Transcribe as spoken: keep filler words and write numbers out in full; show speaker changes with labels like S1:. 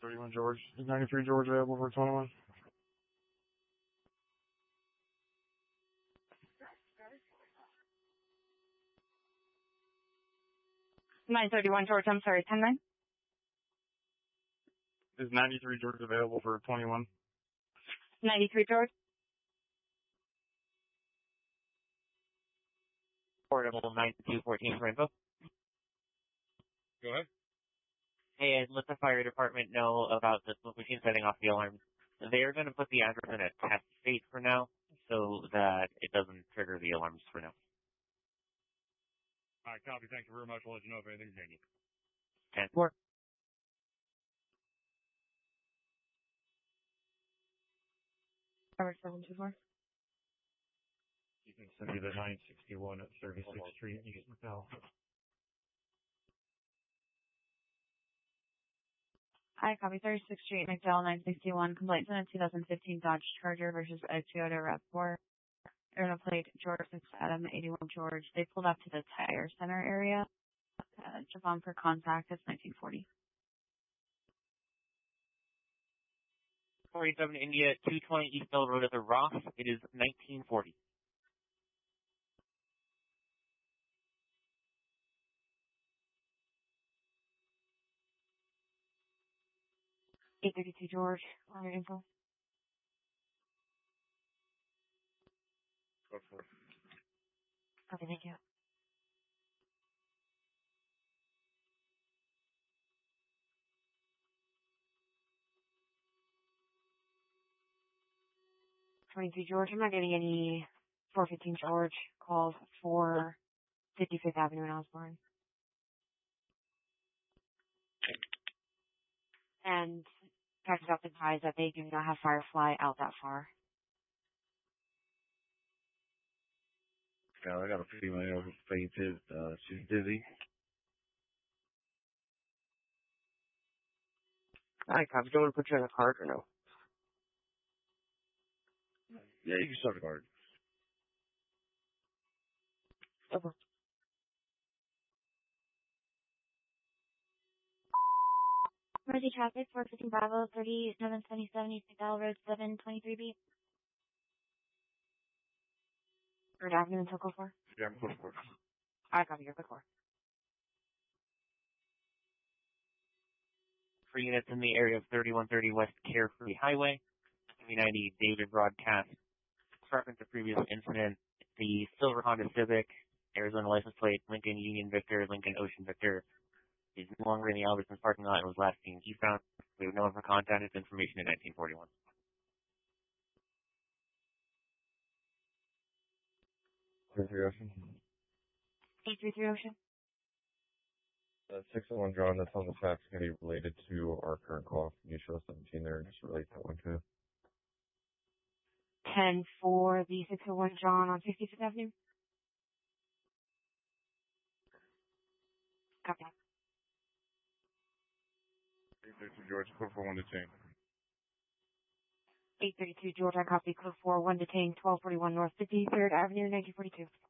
S1: thirty-one George. Is ninety-three George available for twenty-one?
S2: nine thirty-one George, I'm sorry, ten nine?
S1: Is ninety-three George available for twenty-one?
S2: ninety-three George?
S3: Portable nine two fourteen for info.
S1: Go ahead.
S3: Hey, I'd let the fire department know about the smoke machine setting off the alarm. They're going to put the address in a test state for now, so that it doesn't trigger the alarms for now.
S1: All right, copy. Thank you very much. We'll let you know if anything changes.
S3: ten four.
S2: Coverage seven two four.
S1: You can send me the nine sixty-one at thirty-sixth Street in East McDowell.
S2: Hi, copy thirty-sixth Street, McDowell nine sixty-one. Complaint on a two thousand fifteen Dodge Charger versus a Toyota RAV four. Aerial plate George six Adam eighty-one George. They pulled up to the tire center area. Uh, jump on for contact. It's nineteen forty.
S3: forty-seven India, two twenty East Bell Road at the Ross. It is nineteen forty.
S2: eight thirty-two George. On your info.
S1: Go for it.
S2: Okay, thank you. twenty-three George. I'm not getting any four fifteen George calls for fifty-fifth Avenue in Osborne. And practice up advise that they do not have Firefly out that far.
S1: Yeah, I got a female who fainted. Uh, she's dizzy.
S4: Hi, copy. Do you want to put you on a card or no?
S1: Yeah, you can start the card.
S4: Okay.
S2: Mercy traffic, four fifteen Bravo, thirty-seven seventy-seven East McDowell Road, seven twenty-three B. Third Avenue until code four.
S1: Yeah, I'm close for it.
S2: I copy your code four.
S3: For units in the area of thirty-one thirty West Carefree Highway, three ninety David broadcast. Reference to previous incident, the silver Honda Civic, Arizona license plate, Lincoln Union Victor, Lincoln Ocean Victor, is no longer in the Albertsons parking lot and was last seen eastbound. We have no one for contact information in nineteen forty-one.
S1: three three Ocean.
S2: eight three three Ocean.
S1: Uh, six oh one John, that's on the fax going to be related to our current call. Can you show seventeen there and just relate that one to?
S2: ten for the six oh one John on fifty-fifth Avenue. Copy.
S1: eight thirty-two George, code for one detained.
S2: eight thirty-two George, I copy code four, one detained, twelve forty-one North fifty-third Avenue, nineteen forty-two.